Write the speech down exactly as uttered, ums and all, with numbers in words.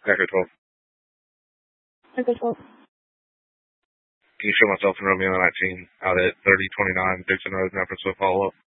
Echo twelve. Echo twelve. Can you show myself and Romeo nineteen out at thirty twenty-nine Dixon Road, Memphis with follow-up?